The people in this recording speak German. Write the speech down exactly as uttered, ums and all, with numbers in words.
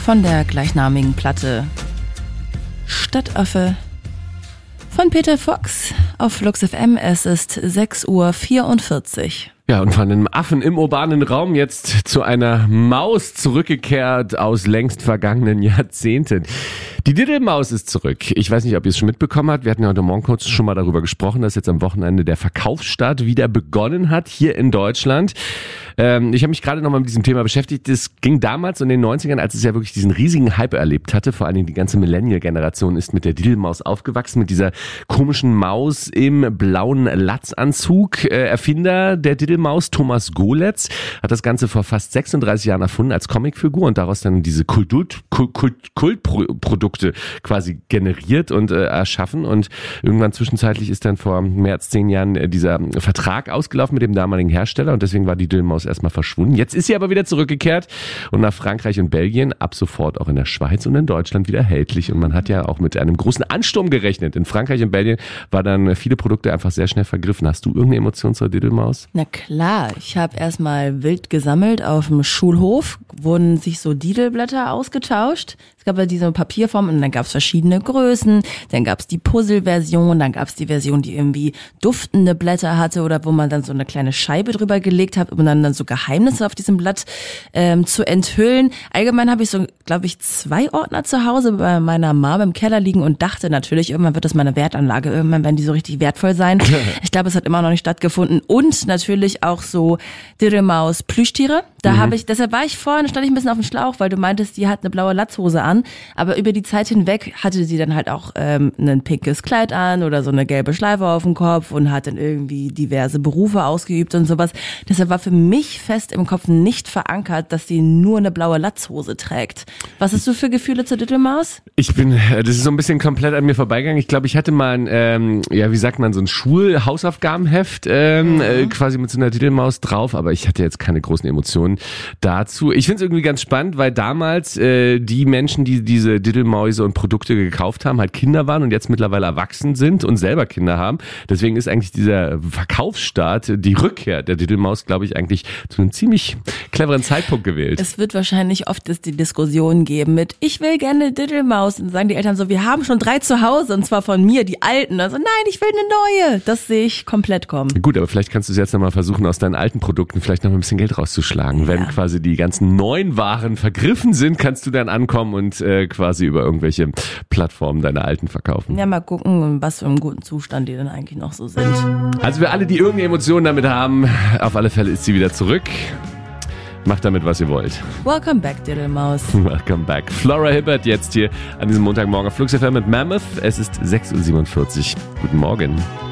von der gleichnamigen Platte Stadtaffe von Peter Fox auf Flux F M. Es ist sechs Uhr vierundvierzig. Ja, und von einem Affen im urbanen Raum jetzt zu einer Maus zurückgekehrt aus längst vergangenen Jahrzehnten. Die Diddelmaus ist zurück. Ich weiß nicht, ob ihr es schon mitbekommen habt. Wir hatten ja heute Morgen kurz schon mal darüber gesprochen, dass jetzt am Wochenende der Verkaufsstart wieder begonnen hat hier in Deutschland. Ähm, ich habe mich gerade nochmal mit diesem Thema beschäftigt. Das ging damals in den neunzigern, als es ja wirklich diesen riesigen Hype erlebt hatte. Vor allen Dingen die ganze Millennial-Generation ist mit der Diddelmaus aufgewachsen, mit dieser komischen Maus im blauen Latzanzug. Äh, Erfinder der Diddelmaus, Thomas Golitz, hat das Ganze vor fast sechsunddreißig Jahren erfunden als Comicfigur und daraus dann diese Kult, Kult, Kult, Kultprodukte quasi generiert und äh, erschaffen. Und irgendwann zwischenzeitlich ist dann vor mehr als zehn Jahren äh, dieser Vertrag ausgelaufen mit dem damaligen Hersteller und deswegen war die Diddelmaus erstmal verschwunden. Jetzt ist sie aber wieder zurückgekehrt und nach Frankreich und Belgien ab sofort auch in der Schweiz und in Deutschland wieder erhältlich. Und man hat ja auch mit einem großen Ansturm gerechnet. In Frankreich und Belgien war dann viele Produkte einfach sehr schnell vergriffen. Hast du irgendeine Emotion zur Diddelmaus? Na klar, ich habe erstmal wild gesammelt auf dem Schulhof, wurden sich so Didelblätter ausgetauscht. Es gab ja diese Papierform und dann gab es verschiedene Größen, dann gab es die Puzzle-Version, dann gab es die Version, die irgendwie duftende Blätter hatte oder wo man dann so eine kleine Scheibe drüber gelegt hat, um dann, dann so Geheimnisse auf diesem Blatt ähm, zu enthüllen. Allgemein habe ich so, glaube ich, zwei Ordner zu Hause bei meiner Mom im Keller liegen und dachte natürlich, irgendwann wird das meine Wertanlage, irgendwann werden die so richtig wertvoll sein. Ich glaube, es hat immer noch nicht stattgefunden. Und natürlich auch so Diddelmaus Plüschtiere. Da mhm. habe ich, deshalb war ich vorhin, stand ich ein bisschen auf dem Schlauch, weil du meintest, die hat eine blaue Latzhose an. Aber über die Zeit hinweg hatte sie dann halt auch ähm, ein pinkes Kleid an oder so eine gelbe Schleife auf dem Kopf und hat dann irgendwie diverse Berufe ausgeübt und sowas. Deshalb war für mich fest im Kopf nicht verankert, dass sie nur eine blaue Latzhose trägt. Was hast du für Gefühle zur Diddelmaus? Ich bin, das ist so ein bisschen komplett an mir vorbeigegangen. Ich glaube, ich hatte mal ein, ähm, ja, wie sagt man, so ein Schul-Hausaufgabenheft ähm, mhm. äh, quasi mit so einer Diddelmaus drauf, aber ich hatte jetzt keine großen Emotionen dazu. Ich finde es irgendwie ganz spannend, weil damals äh, die Menschen, die diese Diddelmäuse und Produkte gekauft haben, halt Kinder waren und jetzt mittlerweile erwachsen sind und selber Kinder haben. Deswegen ist eigentlich dieser Verkaufsstart, die Rückkehr der Diddelmaus, glaube ich, eigentlich zu einem ziemlich cleveren Zeitpunkt gewählt. Es wird wahrscheinlich oft die Diskussion geben mit, ich will gerne eine Diddelmaus. Und dann sagen die Eltern so, wir haben schon drei zu Hause und zwar von mir, die alten. Also nein, ich will eine neue. Das sehe ich komplett kommen. Gut, aber vielleicht kannst du es jetzt nochmal versuchen, aus deinen alten Produkten vielleicht noch ein bisschen Geld rauszuschlagen. Ja. Wenn quasi die ganzen neuen Waren vergriffen sind, kannst du dann ankommen und äh, quasi über irgendwelche Plattformen deine alten verkaufen. Ja, mal gucken, was für einen guten Zustand die denn eigentlich noch so sind. Also für alle, die irgendeine Emotionen damit haben, auf alle Fälle ist sie wieder zurück. Macht damit, was ihr wollt. Welcome back, Diddelmaus. Welcome back. Flora Hibbert jetzt hier an diesem Montagmorgen auf Flux F M mit Mammoth. Es ist sechs Uhr siebenundvierzig. Guten Morgen.